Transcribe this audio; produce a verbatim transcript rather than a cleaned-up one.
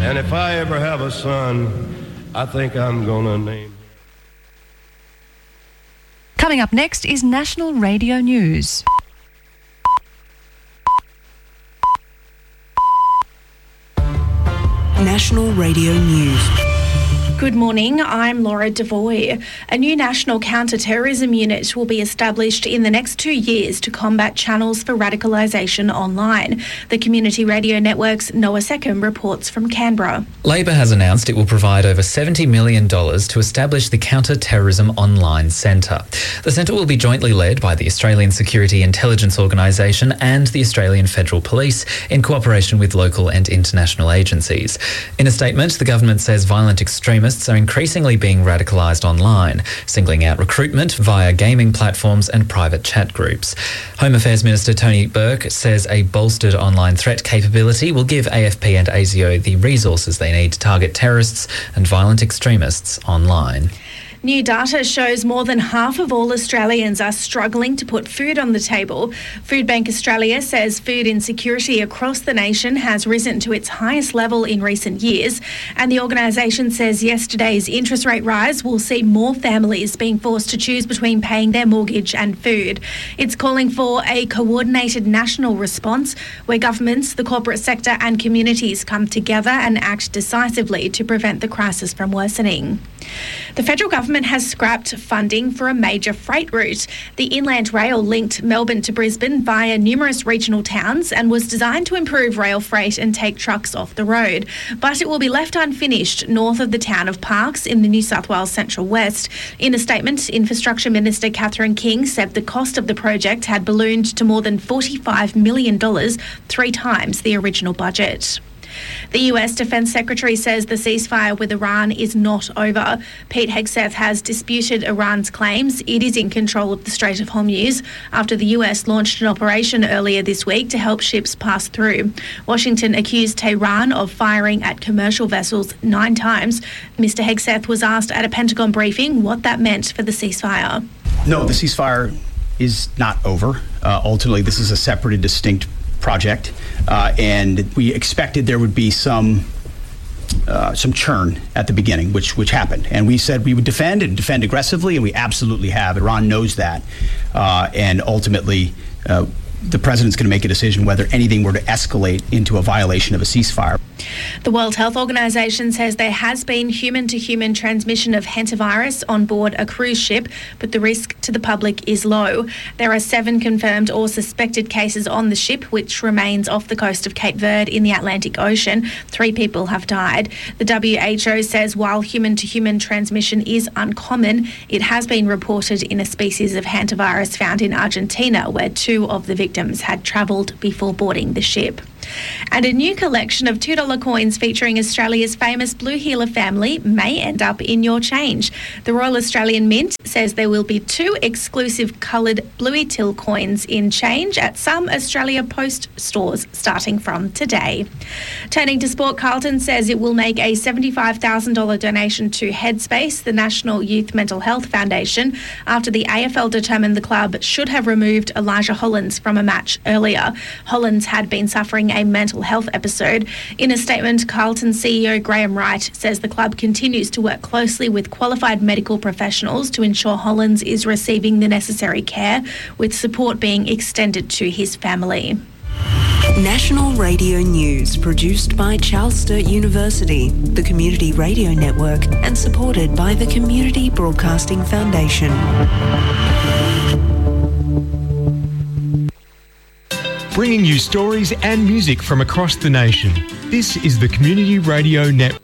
And if I ever have a son, I think I'm gonna name him. Coming up next is National Radio News. National Radio News. Good morning, I'm Laura Devoy. A new national counter-terrorism unit will be established in the next two years to combat channels for radicalisation online. The Community Radio Network's Noah Seckham reports from Canberra. Labor has announced it will provide over seventy million dollars to establish the Counter-Terrorism Online Centre. The centre will be jointly led by the Australian Security Intelligence Organisation and the Australian Federal Police in cooperation with local and international agencies. In a statement, the government says violent extremists are increasingly being radicalised online, singling out recruitment via gaming platforms and private chat groups. Home Affairs Minister Tony Burke says a bolstered online threat capability will give A F P and A S I O the resources they need to target terrorists and violent extremists online. New data shows more than half of all Australians are struggling to put food on the table. Foodbank Australia says food insecurity across the nation has risen to its highest level in recent years, and the organisation says yesterday's interest rate rise will see more families being forced to choose between paying their mortgage and food. It's calling for a coordinated national response where governments, the corporate sector and communities come together and act decisively to prevent the crisis from worsening. The federal government has scrapped funding for a major freight route. The Inland Rail linked Melbourne to Brisbane via numerous regional towns and was designed to improve rail freight and take trucks off the road. But it will be left unfinished north of the town of Parkes in the New South Wales Central West. In a statement, Infrastructure Minister Catherine King said the cost of the project had ballooned to more than forty-five million dollars, three times the original budget. The U S Defence Secretary says the ceasefire with Iran is not over. Pete Hegseth has disputed Iran's claims it is in control of the Strait of Hormuz after the U S launched an operation earlier this week to help ships pass through. Washington accused Tehran of firing at commercial vessels nine times. Mister Hegseth was asked at a Pentagon briefing what that meant for the ceasefire. No, the ceasefire is not over. Uh, ultimately, this is a separate and distinct project, uh, and we expected there would be some uh, some churn at the beginning, which which happened. And we said we would defend and defend aggressively, and we absolutely have. Iran knows that, uh, and ultimately, uh, the president's going to make a decision whether anything were to escalate into a violation of a ceasefire. The World Health Organization says there has been human-to-human transmission of hantavirus on board a cruise ship, but the risk to the public is low. There are seven confirmed or suspected cases on the ship, which remains off the coast of Cape Verde in the Atlantic Ocean. Three people have died. The W H O says while human-to-human transmission is uncommon, it has been reported in a species of hantavirus found in Argentina, where two of the victims had travelled before boarding the ship. And a new collection of two dollar coins featuring Australia's famous Blue Heeler family may end up in your change. The Royal Australian Mint says there will be two exclusive coloured Bluey Till coins in change at some Australia Post stores starting from today. Turning to sport, Carlton says it will make a seventy-five thousand dollars donation to Headspace, the National Youth Mental Health Foundation, after the A F L determined the club should have removed Elijah Hollands from a match earlier. Hollands had been suffering a mental health episode. In a statement, Carlton C E O Graham Wright says the club continues to work closely with qualified medical professionals to ensure Hollands is receiving the necessary care, with support being extended to his family. National Radio News, produced by Charles Sturt University, the Community Radio Network, and supported by the Community Broadcasting Foundation. Bringing you stories and music from across the nation. This is the Community Radio Network.